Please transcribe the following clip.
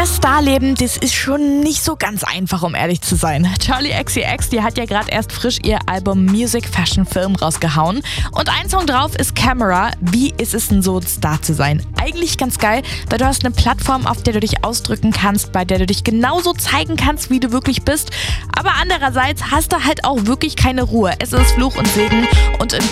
Starleben, das ist schon nicht so ganz einfach, um ehrlich zu sein. Charli XCX, die hat ja gerade erst frisch ihr Album Music Fashion Film rausgehauen. Und ein Song drauf ist Camera. Wie ist es denn so, Star zu sein? Eigentlich ganz geil, weil du hast eine Plattform, auf der du dich ausdrücken kannst, bei der du dich genauso zeigen kannst, wie du wirklich bist. Aber andererseits hast du halt auch wirklich keine Ruhe. Es ist Fluch und Segen. Und in